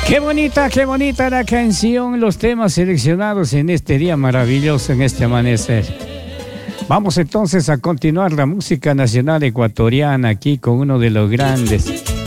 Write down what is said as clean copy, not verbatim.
Qué bonita la canción, los temas seleccionados en este día maravilloso, en este amanecer. Vamos entonces a continuar la música nacional ecuatoriana aquí con uno de los grandes.